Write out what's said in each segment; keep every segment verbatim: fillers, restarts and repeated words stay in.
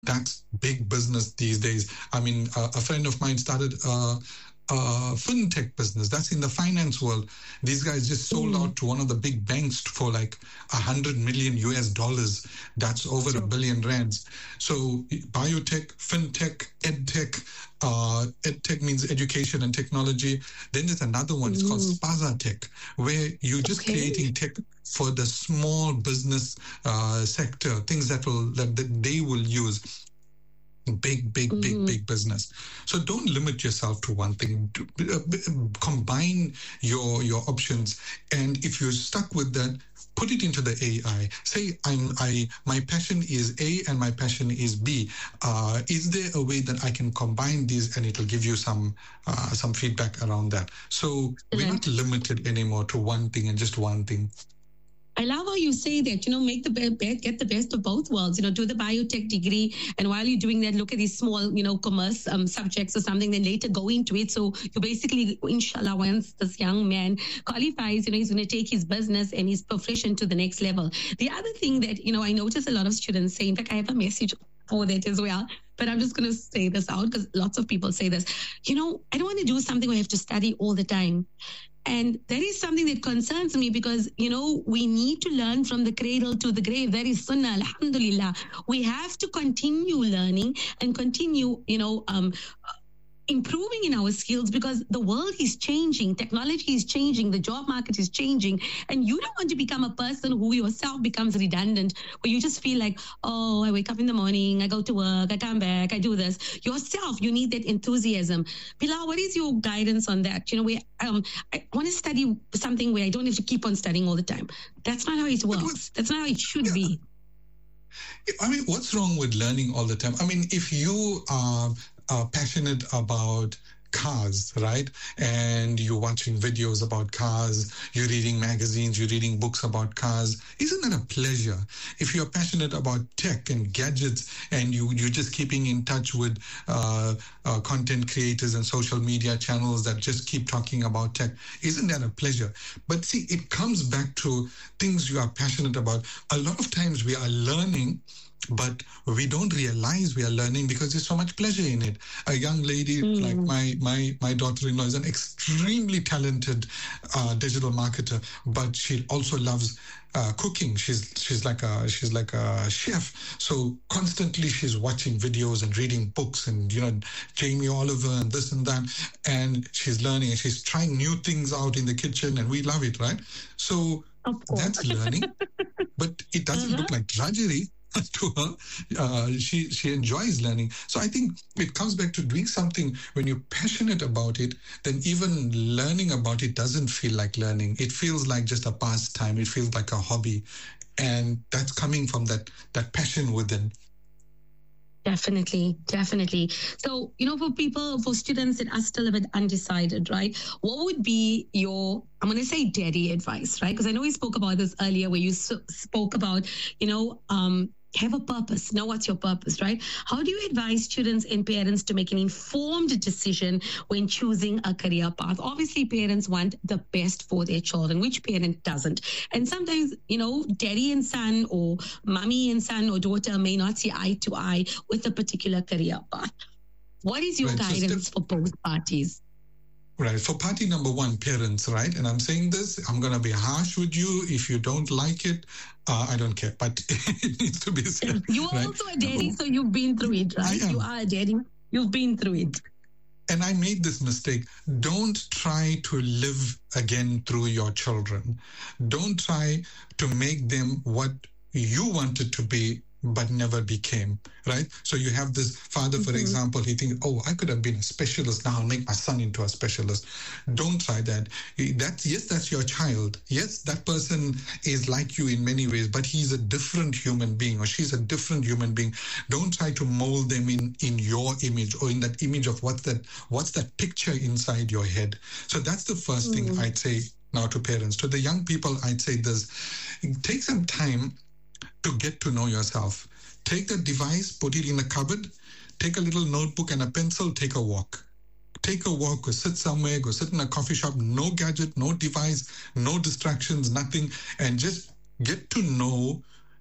That's big business these days. I mean, uh, a friend of mine started a, a fintech business. That's in the finance world. These guys just sold Mm. out to one of the big banks for like a hundred million U S dollars. That's over a billion rands. So biotech, fintech, edtech. Uh, edtech means education and technology. Then there's another one. It's called Mm. Spaza Tech, where you're just Okay. creating tech for the small business uh, sector, things that will that, that they will use. Big, big, big, Mm. big business. So don't limit yourself to one thing. Do- uh, b- Combine your your options, and if you're stuck with that, put it into the A I. Say, I'm I my passion is A and my passion is B. Uh, is there a way that I can combine these, and it'll give you some uh, some feedback around that? So we're not limited anymore to one thing and just one thing. I love how you say that, you know, make the be- be- get the best of both worlds, you know, do the biotech degree. And while you're doing that, look at these small, you know, commerce um, subjects or something, then later go into it. So you basically, inshallah, once this young man qualifies, you know, he's going to take his business and his profession to the next level. The other thing that, you know, I notice a lot of students say, in fact, I have a message for that as well, but I'm just going to say this out because lots of people say this, you know, I don't want to do something where I have to study all the time. And that is something that concerns me because, you know, we need to learn from the cradle to the grave. That is sunnah, alhamdulillah. We have to continue learning and continue, you know, um, improving in our skills because the world is changing, technology is changing, the job market is changing, and you don't want to become a person who yourself becomes redundant, where you just feel like, oh, I wake up in the morning, I go to work, I come back, I do this. Yourself, you need that enthusiasm. Bilal, what is your guidance on that? You know, we, um, I want to study something where I don't have to keep on studying all the time. That's not how it works. That's not how it should yeah. be. I mean, what's wrong with learning all the time? I mean, if you are are passionate about cars, right? And you're watching videos about cars, you're reading magazines, you're reading books about cars. Isn't that a pleasure? If you're passionate about tech and gadgets and you, you're just keeping in touch with uh, uh, content creators and social media channels that just keep talking about tech, isn't that a pleasure? But see, it comes back to things you are passionate about. A lot of times we are learning, but we don't realize we are learning because there's so much pleasure in it. A young lady mm. like my my my daughter-in-law is an extremely talented uh, digital marketer, but she also loves uh, cooking. She's she's like a she's like a chef. So constantly she's watching videos and reading books and you know Jamie Oliver and this and that, and she's learning and she's trying new things out in the kitchen, and we love it, right? So that's learning, but it doesn't uh-huh. look like drudgery to her. Uh, she she enjoys learning. So I think it comes back to doing something when you're passionate about it, then even learning about it doesn't feel like learning. It feels like just a pastime. It feels like a hobby. And that's coming from that that passion within. Definitely, definitely. So, you know, for people, for students that are still a bit undecided, right? What would be your, I'm going to say daddy advice, right? Because I know we spoke about this earlier where you so, spoke about, you know, um, have a purpose, know what's your purpose, right? How do you advise students and parents to make an informed decision when choosing a career path? Obviously, parents want the best for their children. Which parent doesn't? And sometimes, you know, daddy and son or mommy and son or daughter may not see eye to eye with a particular career path. What is your right, guidance so for both parties? Right. For party number one, parents, right? And I'm saying this, I'm going to be harsh with you. If you don't like it, uh, I don't care, but it needs to be said. You are right? also a daddy, so you've been through it, right? You are a daddy. You've been through it. And I made this mistake. Don't try to live again through your children. Don't try to make them what you wanted to be but never became, right? So you have this father, for mm-hmm. example, he thinks, oh, I could have been a specialist. Now I'll make my son into a specialist. Don't try that. That's, yes, that's your child. Yes, that person is like you in many ways, but he's a different human being or she's a different human being. Don't try to mold them in, in your image or in that image of what's that, what's that picture inside your head. So that's the first mm-hmm. thing I'd say now to parents. To the young people, I'd say this, take some time to get to know yourself. Take the device, put it in a cupboard, take a little notebook and a pencil, take a walk. Take a walk, go sit somewhere, go sit in a coffee shop, no gadget, no device, no distractions, nothing, and just get to know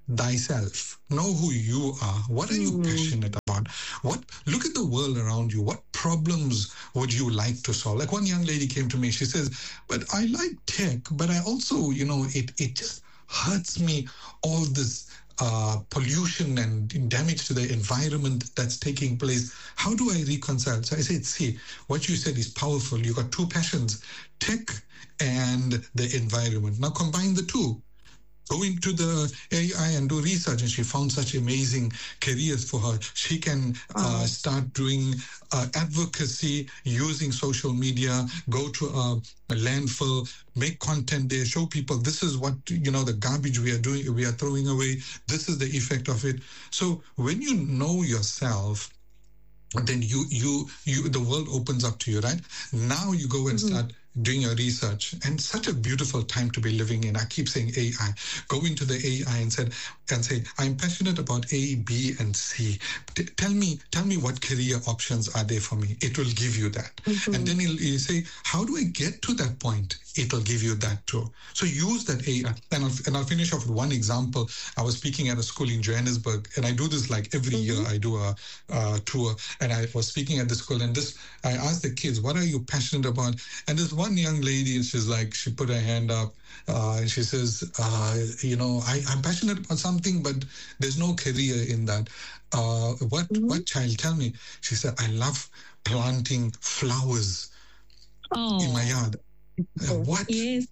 thyself. Know who you are. What are you Mm. passionate about? What? Look at the world around you. What problems would you like to solve? Like one young lady came to me. She says, "But I like tech, but I also, you know, it it just hurts me all this." Uh, pollution and damage to the environment that's taking place. How do I reconcile? So I said, see, what you said is powerful. You got two passions, tech and the environment. Now combine the two. Go into the A I and do research, and she found such amazing careers for her. She can uh, start doing uh, advocacy using social media, go to a, a landfill, make content there, show people this is what, you know, the garbage we are doing, we are throwing away. This is the effect of it. So when you know yourself, then you, you, you, the world opens up to you, right? Now you go and mm-hmm. start doing your research, and such a beautiful time to be living in. I keep saying A I. Go into the A I and said and say, I'm passionate about A, B, and C. T- tell me, tell me what career options are there for me. It will give you that. Mm-hmm. And then you say, how do I get to that point? It will give you that too. So use that A I. And I'll, and I'll finish off with one example. I was speaking at a school in Johannesburg, and I do this like every mm-hmm. year. I do a, a tour, and I was speaking at the school, and this I asked the kids, what are you passionate about? And this one young lady, and she's like, she put her hand up, uh, and she says, uh, you know, I, I'm passionate about something, but there's no career in that. Uh, what, mm-hmm. what child? Tell me. She said, I love planting flowers oh. in my yard. Uh, what? Yes.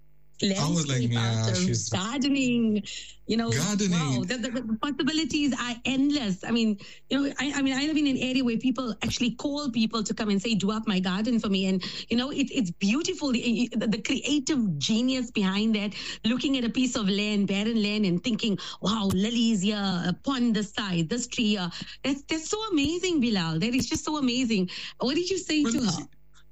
I was like, yeah, she's gardening, you know, gardening. Wow, the, the, the possibilities are endless. I mean, you know, I, I mean, I live in an area where people actually call people to come and say, do up my garden for me. And, you know, it, it's beautiful. The, the creative genius behind that, looking at a piece of land, barren land, and thinking, wow, lilies here, a pond this side, this tree here. That's, that's so amazing, Bilal. That is just so amazing. What did you say well, to her?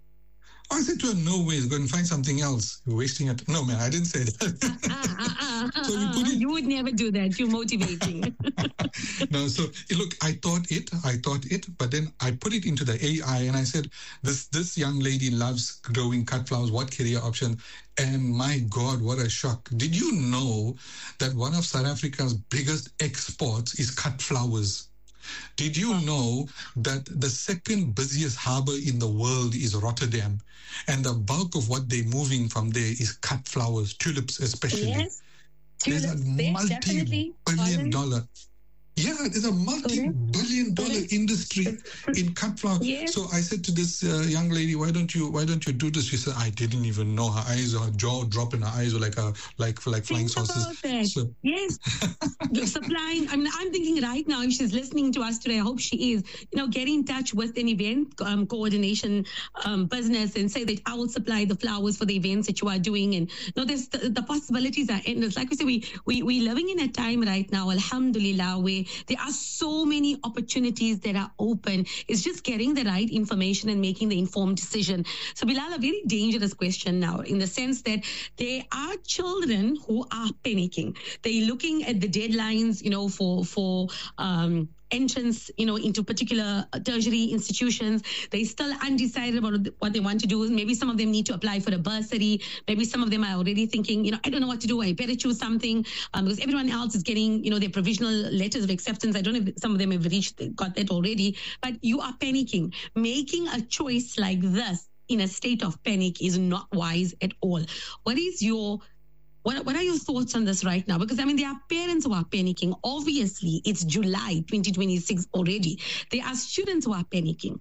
I said to her, no ways, go and find something else. You're wasting it. No, man, I didn't say that. uh, uh, uh, so we put it... You would never do that. You're motivating. No, so look, I thought it, I thought it, but then I put it into the A I and I said, this this young lady loves growing cut flowers. What career option? And my God, what a shock. Did you know that one of South Africa's biggest exports is cut flowers? Did you know that the second busiest harbor in the world is Rotterdam? And the bulk of what they're moving from there is cut flowers, tulips especially. Yes, tulips, there's a multi-billion dollar. Yeah, there's a multi-billion dollar industry in cut flower. Yes. So I said to this uh, young lady, "Why don't you? Why don't you do this?" She said, "I didn't even know." Her eyes, her jaw dropping, her eyes were like a like like flying Think saucers. So, yes, supplying. I mean, I'm thinking right now, if she's listening to us today, I hope she is. You know, get in touch with an event um, coordination um, business and say that I will supply the flowers for the events that you are doing. And you know, there's the, the possibilities are endless. Like we say, we we we living in a time right now, alhamdulillah, where there are so many opportunities that are open. It's just getting the right information and making the informed decision. So, Bilal, a very dangerous question now, in the sense that there are children who are panicking. They're looking at the deadlines, you know, for for um, entrance, you know, into particular tertiary institutions. They're still undecided about what they want to do. Maybe some of them need to apply for a bursary. Maybe some of them are already thinking, you know, I don't know what to do. I better choose something um, because everyone else is getting, you know, their provisional letters of acceptance. I don't know if some of them have reached, got that already, but you are panicking. Making a choice like this in a state of panic is not wise at all. What is your What, what are your thoughts on this right now? Because, I mean, there are parents who are panicking. Obviously, it's July twenty twenty-six already. There are students who are panicking.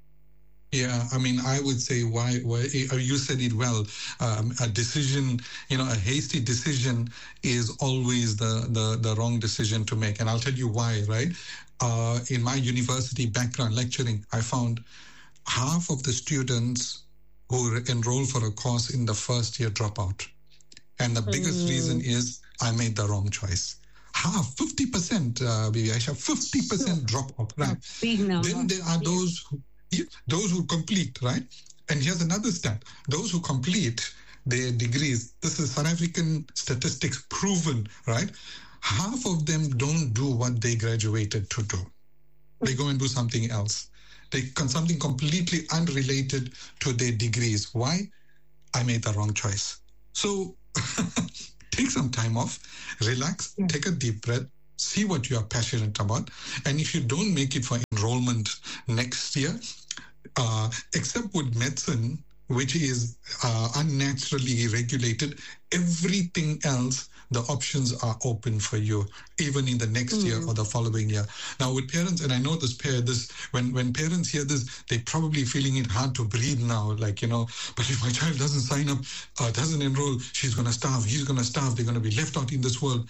Yeah, I mean, I would say why, why you said it well. Um, a decision, you know, a hasty decision is always the, the, the wrong decision to make. And I'll tell you why, right? Uh, in my university background lecturing, I found half of the students who enroll for a course in the first year drop out. And the biggest mm. reason is I made the wrong choice. Half, fifty percent, uh, Bibi Aisha, fifty percent drop off, right? Then there are those who, those who complete, right? And here's another stat. Those who complete their degrees, this is South African statistics proven, right? Half of them don't do what they graduated to do. They go and do something else. They something completely unrelated to their degrees. Why? I made the wrong choice. So take some time off, relax, yeah. take a deep breath, see what you are passionate about. And if you don't make it for enrollment next year, uh, except with medicine, which is uh, unnaturally regulated, everything else, the options are open for you, even in the next mm. year or the following year. Now, with parents, and I know this pair, this when when parents hear this, they're probably feeling it hard to breathe now. Like, you know, but if my child doesn't sign up, uh, doesn't enroll, she's going to starve, he's going to starve, they're going to be left out in this world.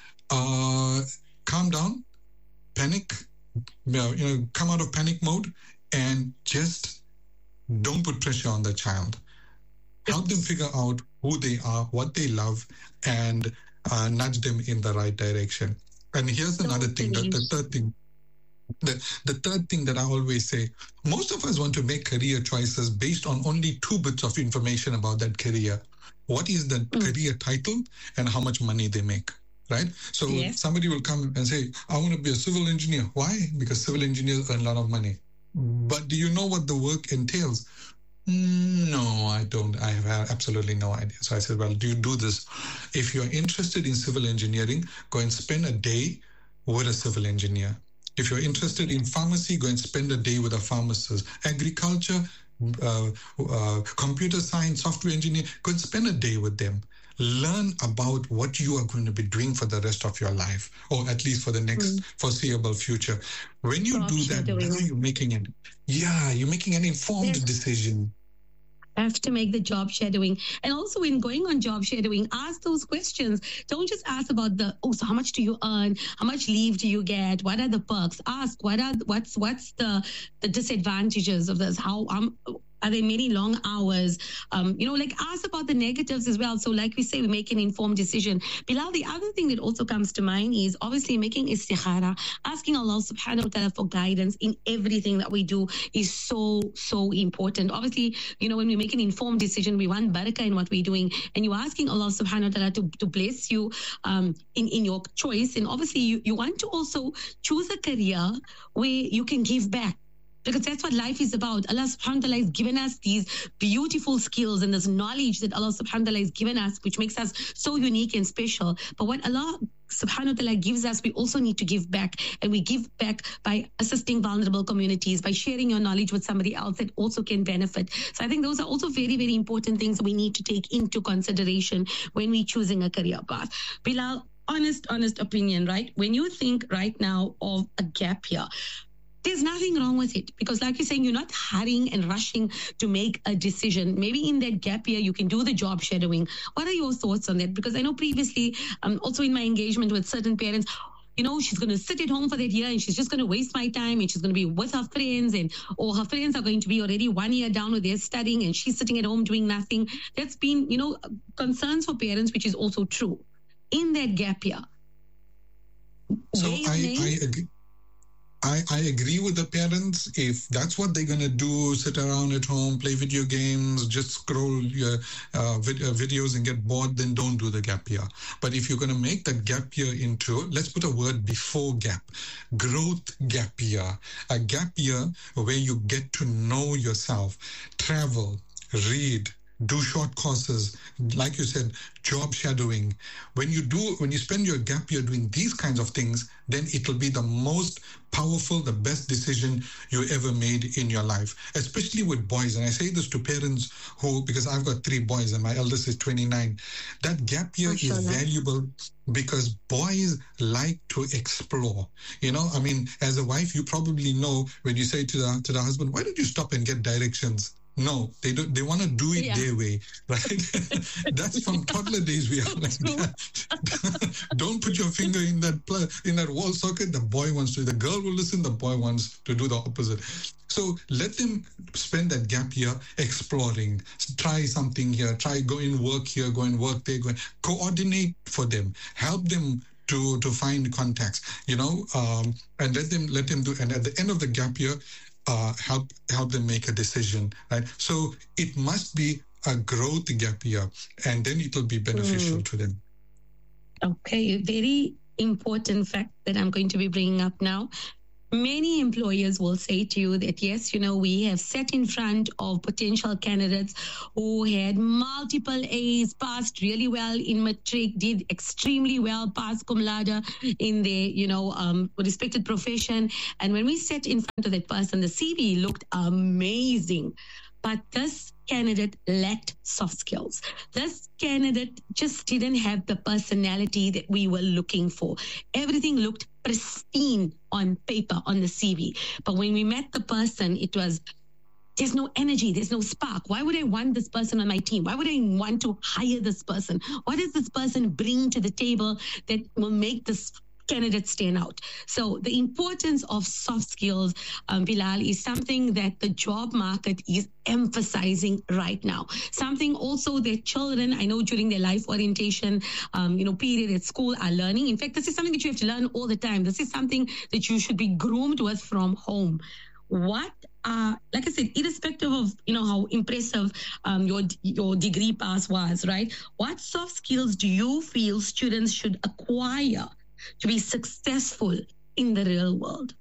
Uh, calm down, panic, you know, come out of panic mode, and just don't put pressure on the child. Help them figure out who they are, what they love, and uh, nudge them in the right direction. And here's another thing, the, the third thing. The, the third thing that I always say, most of us want to make career choices based on only two bits of information about that career. What is the mm. career title and how much money they make, right? So yes. somebody will come and say, I want to be a civil engineer. Why? Because civil engineers earn a lot of money. But do you know what the work entails? No, I don't. I have absolutely no idea. So I said, well, do you do this? If you're interested in civil engineering, go and spend a day with a civil engineer. If you're interested in pharmacy, go and spend a day with a pharmacist. Agriculture, uh, uh, computer science, software engineer, go and spend a day with them. Learn about what you are going to be doing for the rest of your life, or at least for the next mm. foreseeable future. When you do that, now you're making it. Yeah, you're making an informed yes. decision. Have to make the job shadowing. And also in going on job shadowing, ask those questions. Don't just ask about the, oh, so how much do you earn? How much leave do you get? What are the perks? Ask, what are what's what's the, the disadvantages of this? How um are there many long hours? Um, you know, like ask about the negatives as well. So like we say, we make an informed decision. Bilal, the other thing that also comes to mind is obviously making istikhara, asking Allah subhanahu wa ta'ala for guidance in everything that we do is so, so important. Obviously, you know, when we make an informed decision, we want barakah in what we're doing. And you're asking Allah subhanahu wa ta'ala to, to bless you um, in, in your choice. And obviously, you, you want to also choose a career where you can give back. Because that's what life is about. Allah subhanahu wa ta'ala has given us these beautiful skills and this knowledge that Allah subhanahu wa ta'ala has given us, which makes us so unique and special. But what Allah subhanahu wa ta'ala gives us, we also need to give back. And we give back by assisting vulnerable communities, by sharing your knowledge with somebody else that also can benefit. So I think those are also very, very important things we need to take into consideration when we're choosing a career path. Bilal, honest, honest opinion, right? When you think right now of a gap year, there's nothing wrong with it because like you're saying, you're not hurrying and rushing to make a decision. Maybe in that gap year, you can do the job shadowing. What are your thoughts on that? Because I know previously, um, also in my engagement with certain parents, you know, she's going to sit at home for that year and she's just going to waste my time and she's going to be with her friends and or her friends are going to be already one year down with their studying and she's sitting at home doing nothing. That's been, you know, concerns for parents, which is also true. In that gap year. So I, I agree. I, I agree with the parents. If that's what they're going to do, sit around at home, play video games, just scroll your uh, vid- uh, videos and get bored, then don't do the gap year. But if you're going to make that gap year into, let's put a word before gap, growth gap year, a gap year where you get to know yourself, travel, read, do short courses, like you said, job shadowing. When you do, when you spend your gap year doing these kinds of things, then it will be the most powerful, the best decision you ever made in your life, especially with boys. And I say this to parents who, because I've got three boys and my eldest is twenty-nine, that gap year is valuable because boys like to explore. You know, I mean, as a wife, you probably know when you say to the, to the husband, why don't you stop and get directions? No, they don't. They want to do it yeah. their way, right? That's from toddler days. We are like that. Don't put your finger in that pl- in that wall socket. The boy wants to. The girl will listen. The boy wants to do the opposite. So let them spend that gap year exploring. Try something here. Try go and work here. Go and work there. Go and coordinate for them. Help them to to find contacts. You know, um, and let them let them do. And at the end of the gap year. Uh, help help them make a decision, right? So it must be a growth gap year, and then it will be beneficial mm. to them. Okay, very important fact that I'm going to be bringing up now. Many employers will say to you that, yes, you know, we have sat in front of potential candidates who had multiple A's, passed really well in matric, did extremely well, passed cum laude in their, you know, um, respected profession. And when we sat in front of that person, the C V looked amazing. But this candidate lacked soft skills. This candidate just didn't have the personality that we were looking for. Everything looked pristine on paper, on the C V. But when we met the person, it was, there's no energy, there's no spark. Why would I want this person on my team? Why would I want to hire this person? What does this person bring to the table that will make this candidate stand out? So the importance of soft skills, um, Bilal, is something that the job market is emphasizing right now. Something also that children, I know during their life orientation, um, you know, period at school are learning. In fact, this is something that you have to learn all the time. This is something that you should be groomed with from home. What uh, like I said, irrespective of, you know, how impressive um, your your degree pass was, right? What soft skills do you feel students should acquire to be successful in the real world?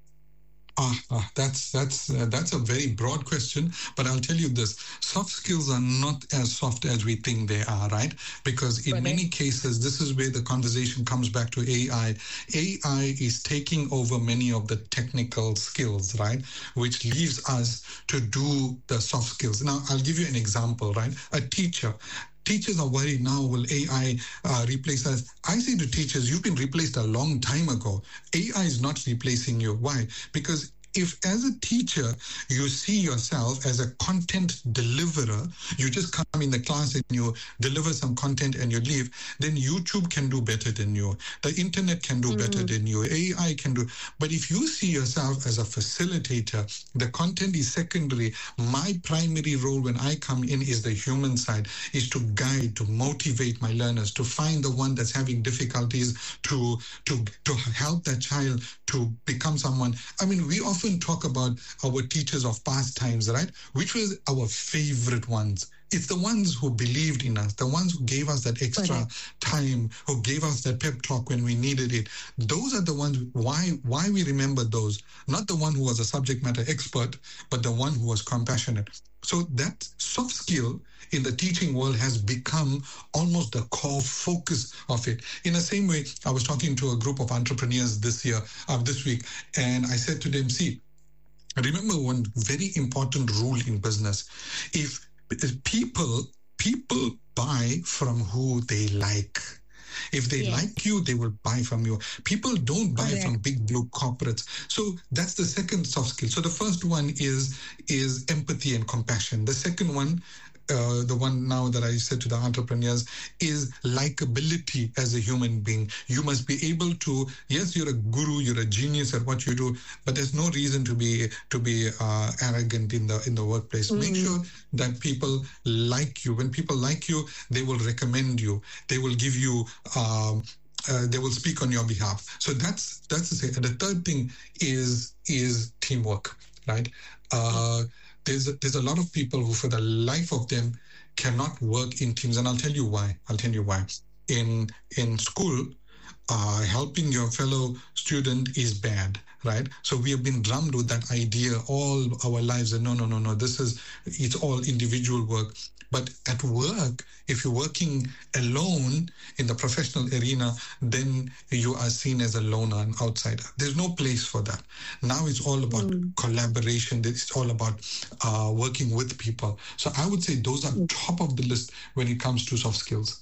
Ah, ah, that's that's uh, that's a very broad question, but I'll tell you this: soft skills are not as soft as we think they are, right? Because in many cases, this is where the conversation comes back to A I. A I is taking over many of the technical skills, right? Which leaves us to do the soft skills. Now, I'll give you an example, right? A teacher. Teachers are worried now, will A I uh, replace us? I say to teachers, you've been replaced a long time ago. A I is not replacing you. Why? Because if as a teacher, you see yourself as a content deliverer, you just come in the class and you deliver some content and you leave, then YouTube can do better than you. The internet can do mm-hmm. better than you. A I can do. But if you see yourself as a facilitator, the content is secondary. My primary role when I come in is the human side, is to guide, to motivate my learners, to find the one that's having difficulties, to, to, to help that child to become someone. I mean, we often talk about our teachers of past times, right? Which was our favorite ones. It's the ones who believed in us, the ones who gave us that extra okay. time, who gave us that pep talk when we needed it. Those are the ones, why, why we remember those. Not the one who was a subject matter expert, but the one who was compassionate. So that soft skill in the teaching world has become almost the core focus of it. In the same way, I was talking to a group of entrepreneurs this year, uh, this week, and I said to them, see, remember one very important rule in business. If people, people buy from who they like. If they yes. like you, they will buy from you. People don't buy Correct. From big blue corporates. So that's the second soft skill. So the first one is, is empathy and compassion. The second one, Uh, the one now that I said to the entrepreneurs, is likability as a human being. You must be able to, yes, you're a guru, you're a genius at what you do, but there's no reason to be to be uh, arrogant in the in the workplace. Mm. Make sure that people like you. When people like you, they will recommend you. They will give you. Um, Uh, they will speak on your behalf. So that's that's the thing. And the third thing is is teamwork, right? Uh, there's a, there's a lot of people who, for the life of them, cannot work in teams, and I'll tell you why. I'll tell you why. In in school, uh, helping your fellow student is bad, right? So we have been drummed with that idea all our lives. And no, no, no, no. This is it's all individual work. But at work, if you're working alone in the professional arena, then you are seen as a loner, an outsider. There's no place for that. Now it's all about mm. collaboration. It's all about uh, working with people. So I would say those are top of the list when it comes to soft skills.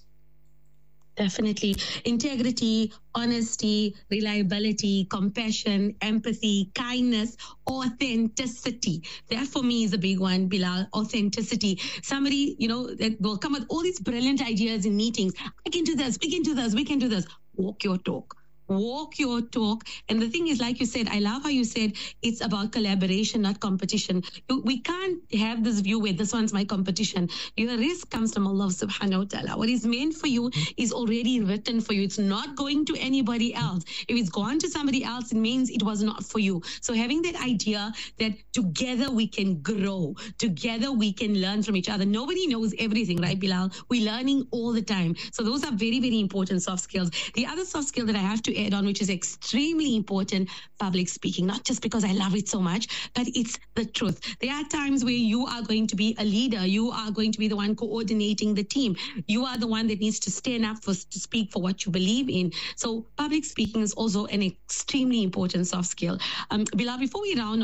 Definitely. Integrity, honesty, reliability, compassion, empathy, kindness, authenticity. That for me is a big one, Bilal. Authenticity. Somebody, you know, that will come with all these brilliant ideas in meetings. I can do this, we can do this, we can do this. Walk your talk. Walk your talk. And the thing is, like you said, I love how you said it's about collaboration, not competition. We can't have this view where this one's my competition. Your risk comes from Allah subhanahu wa ta'ala. What is meant for you is already written for you. It's not going to anybody else. If it's gone to somebody else, it means it was not for you. So having that idea that together we can grow, together we can learn from each other. Nobody knows everything, right, Bilal? We're learning all the time. So those are very, very important soft skills. The other soft skill that I have to add on, which is extremely important, public speaking, not just because I love it so much, but it's the truth. There are times where you are going to be a leader. You are going to be the one coordinating the team. You are the one that needs to stand up for, to speak for what you believe in. So public speaking is also an extremely important soft skill. Um, Bilal, before we round